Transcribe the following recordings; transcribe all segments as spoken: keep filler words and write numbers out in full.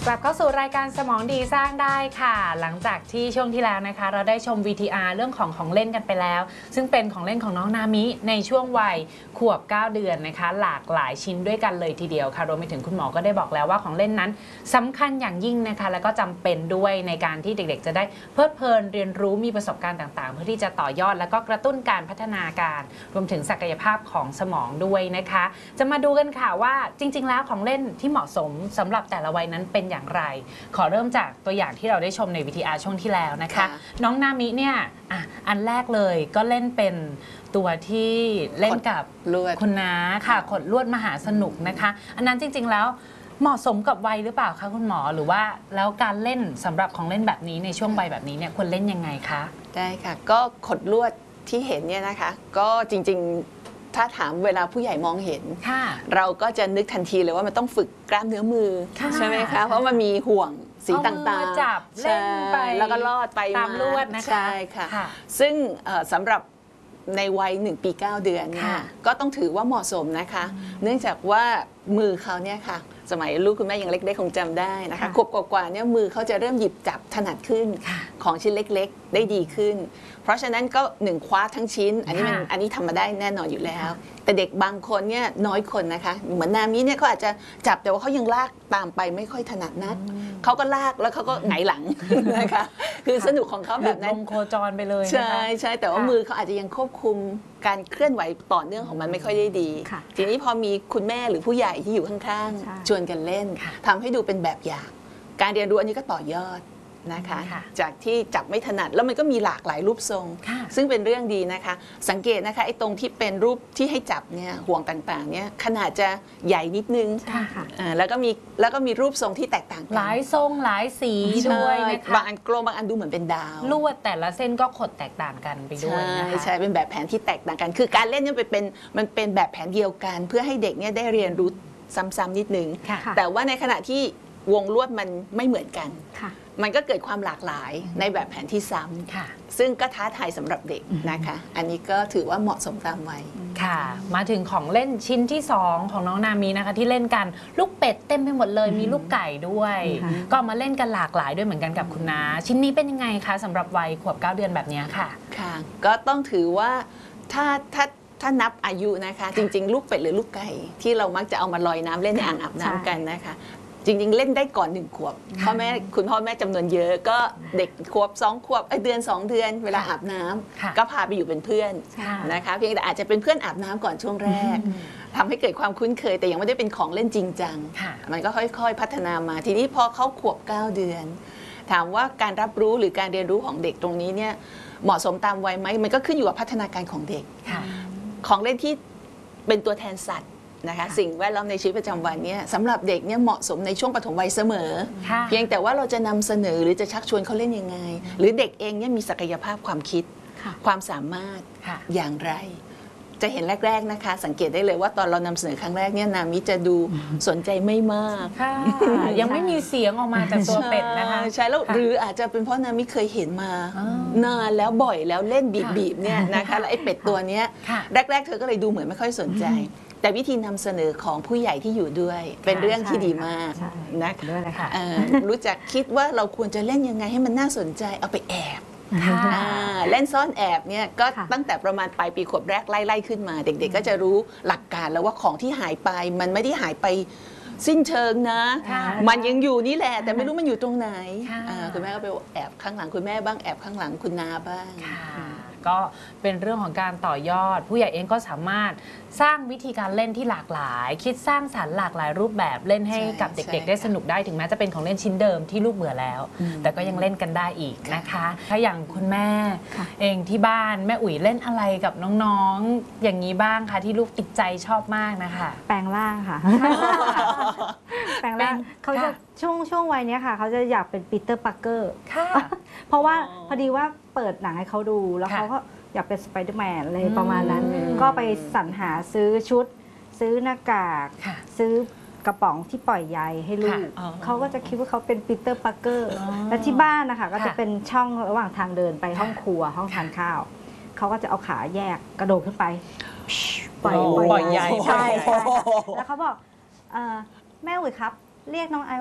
กลับเข้าสู่รายการสมองดีสร้างได้ค่ะหลังจากที่ช่วงที่แล้วนะคะเราได้ชม วี ที อาร์ เรื่องของของเล่นกันไปแล้วซึ่งเป็นของเล่นของน้องนามิในช่วงวัยขวบเก้าเดือนนะคะหลากหลายชิ้นด้วยกันเลยทีเดียวค่ะรวมไปถึงคุณหมอก็ได้บอกแล้วว่าของเล่นนั้นสำคัญอย่างยิ่งนะคะแล้วก็จำเป็นด้วยในการที่เด็กๆจะได้เพลิดเพลินเรียนรู้มีประสบการณ์ต่างๆเพื่อที่จะต่อยอดแล้วก็กระตุ้นการพัฒนาการรวมถึงศักยภาพของสมองด้วยนะคะจะมาดูกันค่ะว่าจริงๆแล้วของเล่นที่เหมาะสมสำหรับแต่ละวัยนั้นเป็นอย่างไรขอเริ่มจากตัวอย่างที่เราได้ชมใน วี ที อาร์ ช่วงที่แล้วนะคะน้องนามิเนี่ยอ่ะอันแรกเลยก็เล่นเป็นตัวที่เล่นกับคุณน้าค่ะขดลวดมหาสนุกนะคะอันนั้นจริงๆแล้วเหมาะสมกับวัยหรือเปล่าคะคุณหมอหรือว่าแล้วการเล่นสำหรับของเล่นแบบนี้ในช่วงวัยแบบนี้เนี่ยควรเล่นยังไงคะได้ค่ะก็ขดลวดที่เห็นเนี่ยนะคะก็จริงๆถ้าถามเวลาผู้ใหญ่มองเห็นเราก็จะนึกทันทีเลยว่ามันต้องฝึกกล้ามเนื้อมือใช่ไหมคะเพราะมันมีห่วงสีต่างๆจับเล่นไปแล้วก็ลอดไปตามลวดนะคะใช่ค่ะซึ่งสำหรับในวัยหนึ่งปีเก้าเดือนเนี่ยก็ต้องถือว่าเหมาะสมนะคะเนื่องจากว่ามือเขาเนี่ยค่ะสมัยลูกคุณแม่ยังเล็กๆคงจำได้นะคะขวบกว่าๆเนี่ยมือเขาจะเริ่มหยิบจับถนัดขึ้นของชิ้นเล็กๆได้ดีขึ้นเพราะฉะนั้นก็หนึ่งคว้าทั้งชิ้นอันนี้มันอันนี้ทำมาได้แน่นอนอยู่แล้วแต่เด็กบางคนเนี่ยน้อยคนนะคะเหมือนนามิเนี่ยเขาอาจจะจับแต่ว่าเขายังลากตามไปไม่ค่อยถนัดนักเขาก็ลากแล้วเขาก็หงายหลังนะคะคือสนุกของเขาแบบนั้นโคจรไปเลยใช่ใช่แต่ว่ามือเขาอาจจะยังควบคุมการเคลื่อนไหวต่อเนื่องของมันไม่ค่อยได้ดีทีนี้พอมีคุณแม่หรือผู้ใหญ่ที่อยู่ข้างๆชวนกันเล่นทำให้ดูเป็นแบบอย่างการเรียนรู้อันนี้ก็ต่อยอดนะคะจากที่จับไม่ถนัดแล้วมันก็มีหลากหลายรูปทรงซึ่งเป็นเรื่องดีนะคะสังเกตนะคะไอ้ตรงที่เป็นรูปที่ให้จับเนี่ยห่วงต่างๆเนี่ยขนาดจะใหญ่นิดนึงแล้วก็มีแล้วก็มีรูปทรงที่แตกต่างกันหลายทรงหลายสีด้วยนะคะบางอันกลมบางอันดูเหมือนเป็นดาวลวดแต่ละเส้นก็ขดแตกต่างกันไปด้วยนะคะใช่เป็นแบบแผนที่แตกต่างกันคือการเล่นเนี่ยเป็นมันเป็นแบบแผนเดียวกันเพื่อให้เด็กเนี่ยได้เรียนรู้ซ้ำๆนิดนึงแต่ว่าในขณะที่วงลวดมันไม่เหมือนกันมันก็เกิดความหลากหลายในแบบแผนที่ซ้ำซึ่งก็ท้าทายสำหรับเด็กนะคะอันนี้ก็ถือว่าเหมาะสมตามวัยค่ะมาถึงของเล่นชิ้นที่สองของน้องนามีนะคะที่เล่นกันลูกเป็ดเต็มไปหมดเลยมีลูกไก่ด้วยก็มาเล่นกันหลากหลายด้วยเหมือนกันกับคุณน้าชิ้นนี้เป็นยังไงคะสำหรับวัยขวบเก้าเดือนแบบนี้ค่ะค่ะก็ต้องถือว่าถ้าถ้าถ้านับอายุนะคะจริงๆลูกเป็ดหรือลูกไก่ที่เรามักจะเอามาลอยน้ำเล่นในอ่างอาบน้ำกันนะคะจริงๆเล่นได้ก่อนหนึ่งขวบพ่อแม่คุณพ่อแม่จำนวนเยอะก็เด็กขวบสองขวบเดือนสองเดือนเวลาอาบน้ำก็พาไปอยู่เป็นเพื่อนนะคะเพียงแต่อาจจะเป็นเพื่อนอาบน้ำก่อนช่วงแรกทำให้เกิดความคุ้นเคยแต่ยังไม่ได้เป็นของเล่นจริงจังมันก็ค่อยๆพัฒนามาทีนี้พอเขาขวบเก้าเดือนถามว่าการรับรู้หรือการเรียนรู้ของเด็กตรงนี้เนี่ยเหมาะสมตามวัยไหมมันก็ขึ้นอยู่กับพัฒนาการของเด็กของเล่นที่เป็นตัวแทนสัตว์นะคะสิ่งแวดล้อมในชีวิตประจำวันนี้สำหรับเด็กเนี่ยเหมาะสมในช่วงปฐมวัยเสมอเพียงแต่ว่าเราจะนำเสนอหรือจะชักชวนเขาเล่นยังไงหรือเด็กเองเนี่ยมีศักยภาพความคิดความสามารถอย่างไรจะเห็นแรกๆนะคะสังเกตได้เลยว่าตอนเรานำเสนอครั้งแรกเนี่ยนามิจะดูสนใจไม่มากยังไม่มีเสียงออกมาจากตัวเป็ดนะคะใช่แล้วหรืออาจจะเป็นเพราะนามิเคยเห็นมานานแล้วบ่อยแล้วเล่นบีบๆเนี่ยนะคะแล้วไอ้เป็ดตัวเนี้ยแรกๆเธอก็เลยดูเหมือนไม่ค่อยสนใจแต่วิธีนำเสนอของผู้ใหญ่ที่อยู่ด้วยเป็นเรื่องที่ดีมากนะคะรู้จักคิดว่าเราควรจะเล่นยังไงให้มันน่าสนใจเอาไปแอบเล่นซ่อนแอบเนี่ยก็ตั้งแต่ประมาณปลายปีขวบแรกไล่ๆขึ้นมาเด็กๆก็จะรู้หลักการแล้วว่าของที่หายไปมันไม่ได้หายไปสิ้นเชิงนะมันยังอยู่นี่แหละแต่ไม่รู้มันอยู่ตรงไหนคุณแม่ก็ไปแอบข้างหลังคุณแม่บ้างแอบข้างหลังคุณน้าบ้างก็เป็นเรื่องของการต่อยอดผู้ใหญ่เองก็สามารถสร้างวิธีการเล่นที่หลากหลายคิดสร้างสรรค์หลากหลายรูปแบบเล่นให้กับเด็กๆได้สนุกได้ถึงแม้จะเป็นของเล่นชิ้นเดิมที่ลูกเบื่อแล้วแต่ก็ยังเล่นกันได้อีกนะคะถ้าอย่างคุณแม่เองที่บ้านแม่อุ๋ยเล่นอะไรกับน้องๆอย่างนี้บ้างคะที่ลูกติดใจชอบมากนะคะแปลงร่างค่ะแปลงร่างเขาจะช่วงช่วงวัยนี้ค่ะเขาจะอยากเป็นปีเตอร์ปาร์เกอร์เพราะว่าพอดีว่าเปิดหนังให้เขาดูแล้วเขาก็อยากเป็นสไปเดอร์แมนอะไรประมาณนั้นก็ไปสรรหาซื้อชุดซื้อหน้ากากซื้อกระป๋องที่ปล่อยใยให้ลูกเขาก็จะคิดว่าเขาเป็นปีเตอร์ปาร์เกอร์และที่บ้านนะคะก็จะเป็นช่องระหว่างทางเดินไปห้องครัวห้องทานข้าวเขาก็จะเอาขาแยกกระโดดขึ้นไปปล่อยปล่อยใยใช่แล้วเขาบอกแม่อุ๋ยครับเรียกน้องไอว่า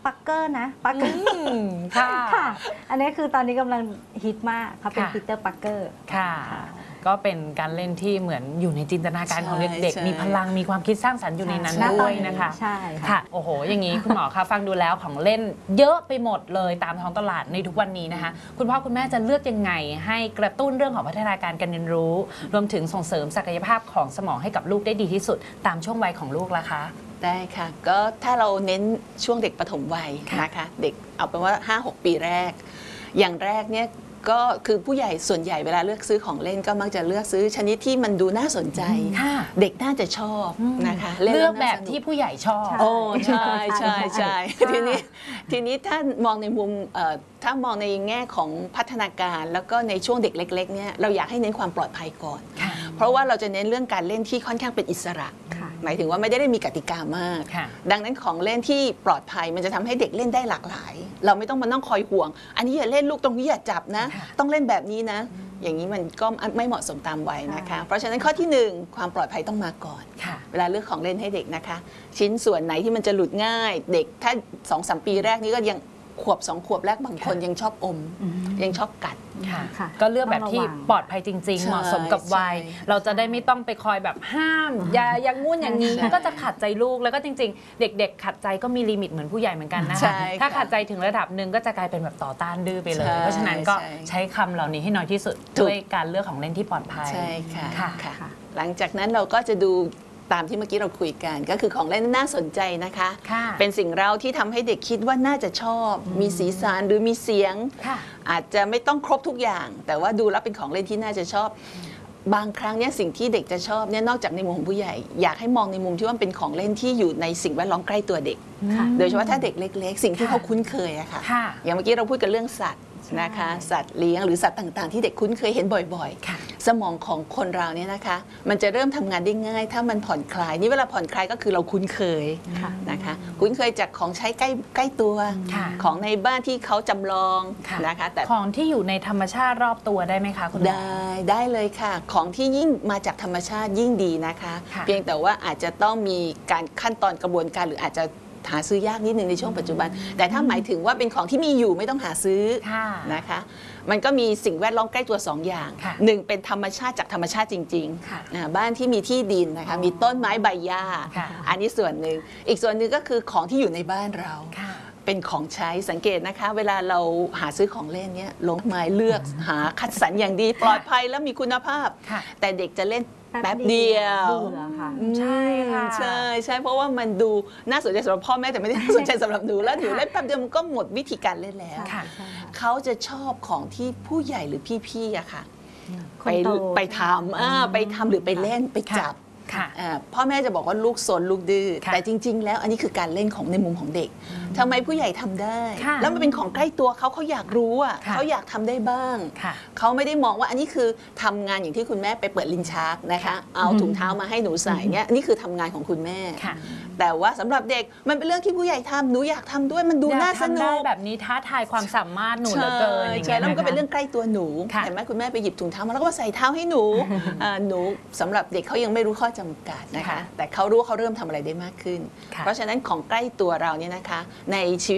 ปักเกอร์นะปักเกอร์อืมค่ะค่ะ อันนี้คือตอนนี้กำลังฮิตมากเขาเป็นค่ะปีเตอร์ปักเกอร์ค่ะ ก็เป็นการเล่นที่เหมือนอยู่ในจินตนาการของเด็กใช่ๆ มีพลังมีความคิดสร้างสรรค์อยู่ในนั้นใช่ด้วยนะคะใช่ค่ะค่ะ โอ้โห อย่างนี้คุณหมอคะฟังดูแล้วของเล่นเยอะไปหมดเลยตามท้องตลาดในทุกวันนี้นะคะ คุณพ่อคุณแม่จะเลือกยังไงให้กระตุ้นเรื่องของพัฒนาการการเรียนรู้ รวมถึงส่งเสริมศักยภาพของสมองให้กับลูกได้ดีที่สุดตามช่วงวัยของลูกล่ะคะได้ค่ะ ก็ถ้าเราเน้นช่วงเด็กปฐมวัยค่ะนะคะ เด็กเอาเป็นว่า ห้าหก ปีแรก อย่างแรกเนี่ยก็คือผู้ใหญ่ส่วนใหญ่เวลาเลือกซื้อของเล่นก็มักจะเลือกซื้อชนิดที่มันดูน่าสนใจค่ะเด็กน่าจะชอบนะคะเลือกล้วแบน่าบสนุกที่ผู้ใหญ่ชอบโอ้ใช่ใช่ใช่ใช่ทีนี้ทีนี้ถ้ามองในมุมเอ่อถ้ามองในแง่ของพัฒนาการแล้วก็ในช่วงเด็กเล็กๆเนี่ยเราอยากให้เน้นความปลอดภัยก่อนค่ะเพราะว่าเราจะเน้นเรื่องการเล่นที่ค่อนข้างเป็นอิสระค่ะหมายถึงว่าไม่ได้มีกติกามากค่ะดังนั้นของเล่นที่ปลอดภัยมันจะทำให้เด็กเล่นได้หลากหลาย เราไม่ต้องมานั่งคอยห่วง อันนี้อย่าเล่นลูกตรงนี้อย่าจับนะค่ะต้องเล่นแบบนี้นะ อย่างนี้มันก็ไม่เหมาะสมตามวัยนะคะค่ะเพราะฉะนั้นข้อที่หนึ่งความปลอดภัยต้องมาก่อนค่ะเวลาเลือกของเล่นให้เด็กนะคะ ชิ้นส่วนไหนที่มันจะหลุดง่าย เด็กถ้าสองสามปีแรกนี้ก็ยังขวบสองขวบแรกบางคนค่ะยังชอบอมอืมยังชอบกัดค่ะค่ะก็เลือกแบบที่ต้องระวังปลอดภัยจริงใช่ๆ เหมาะสมกับวัยใช่เราจะได้ไม่ต้องไปคอยแบบห้าม อย่าอย่างงู้นอย่างนี้ใช่ก็จะขัดใจลูกแล้วก็จริง ๆ เด็ก ๆ ขัดใจก็มีลิมิตเหมือนผู้ใหญ่เหมือนกันนะใช่คะค่ะถ้าขัดใจถึงระดับหนึ่งก็จะกลายเป็นแบบต่อต้านดื้อไปเลยใช่เพราะฉะนั้นก็ใช่ใช้คำเหล่านี้ให้น้อยที่สุดถูกด้วยการเลือกของเล่นที่ปลอดภัยใช่ค่ะค่ะค่ะ หลังจากนั้นเราก็จะดูตามที่เมื่อกี้เราคุยกัน ก็คือของเล่นน่าสนใจนะคะค่ะเป็นสิ่งเราที่ทำให้เด็กคิดว่าน่าจะชอบ มีสีสันหรือมีเสียงค่ะอาจจะไม่ต้องครบทุกอย่าง แต่ว่าดูแล้วเป็นของเล่นที่น่าจะชอบ บางครั้งเนี่ยสิ่งที่เด็กจะชอบเนี่ยนอกจากในมุมของผู้ใหญ่ อยากให้มองในมุมที่ว่าเป็นของเล่นที่อยู่ในสิ่งแวดล้อมใกล้ตัวเด็กค่ะโดยเฉพาะถ้าเด็กเล็ก ๆ สิ่งที่ค่ะเขาคุ้นเคยอะค่ะค่ะอย่างเมื่อกี้เราพูดกันเรื่องสัตว์นะคะ สัตว์เลี้ยงหรือสัตว์ต่างๆ ที่เด็กคุ้นเคยเห็นบ่อยค่ะๆ สมองของคนเราเนี่ยนะคะ มันจะเริ่มทำงานได้ง่าย ถ้ามันผ่อนคลาย นี่เวลาผ่อนคลายก็คือเราคุ้นเคยค่ะนะคะ คุ้นเคยจากของใช้ใกล้ใกล้ตัวค่ะของในบ้านที่เขาจำลองค่ะนะคะ แต่ของที่อยู่ในธรรมชาติรอบตัวได้ไหมคะคุณหมอได้ได้เลยค่ะ ของที่ยิ่งมาจากธรรมชาติยิ่งดีนะคะค่ะเพียงแต่ว่าอาจจะต้องมีการขั้นตอนกระบวนการหรืออาจจะหาซื้อยากนิดนึงในช่วงปัจจุบัน แต่ถ้าหมายถึงว่าเป็นของที่มีอยู่ไม่ต้องหาซื้อค่ะนะคะ มันก็มีสิ่งแวดล้อมใกล้ตัวสองอย่างค่ะหนึ่งเป็นธรรมชาติจากธรรมชาติจริงค่ะๆอ่าบ้านที่มีที่ดินนะคะอ๋อมีต้นไม้ใบหญ้าค่ะอันนี้ส่วนหนึ่งอีกส่วนหนึ่งก็คือของที่อยู่ในบ้านเราค่ะเป็นของใช้สังเกตนะคะ เวลาเราหาซื้อของเล่นเนี่ยลงไม้เลือกหาคัดสรรอย่างดีปลอดภัยและมีคุณภาพค่ะแต่เด็กจะเล่นแป๊บเดียวเบื่อค่ะใช่ค่ะใช่ใช่เพราะว่ามันดูน่าสนใจสำหรับพ่อแม่แต่ไม่ได้น่าสนใจสำหรับหนูแล้วหนูเล่นแป๊บเดียวมันก็หมดวิธีการเล่นแล้วค่ะใช่ค่ะเขาจะชอบของที่ผู้ใหญ่หรือพี่ๆอะค่ะคไปนโตไปทำอ่าไปทำหรือไปเล่นไปจับค่ะอ่าพ่อแม่จะบอกว่าลูกซนลูกดื้อค่ะแต่จริง ๆ แล้วอันนี้คือการเล่นของในมุมของเด็กทำไมผู้ใหญ่ทำได้ค่ะแล้วมันเป็นของใกล้ตัวเขาเขาอยากรู้อ่ะค่ะเขาอยากทำได้บ้างค่ะเขาไม่ได้มองว่าอันนี้คือทำงานอย่างที่คุณแม่ไปเปิดลิ้นชักนะคะค่ะเอาถุงเท้ามาให้หนูใส่เนี่ยนี่คือทำงานของคุณแม่ค่ะแต่ว่าสำหรับเด็กมันเป็นเรื่องที่ผู้ใหญ่ทำหนูอยากทำด้วยมันดูอยากน่าสทำนุได้กแบบนี้ท้าทายความสามารถหนูเหลือเกินอย่างใช่เงี้ยแล้วมันก็เป็นะคะเรื่องใกล้ตัวหนูค่ะเห็นไหมคุณแม่ไปหยิบถุงเท้ามาแล้วก็มาใส่เท้าให้หนูอ่าหนูสำหรับเด็กเขายังไม่รู้ข้อจำกัดนะคะค่ะแต่เขารู้ว่าเขาเริ่มทำอะไรได้มากขึ้นค่ะเพราะฉะนั้นของใกล้ตัวเราเนี่ยนะคะในชีวิต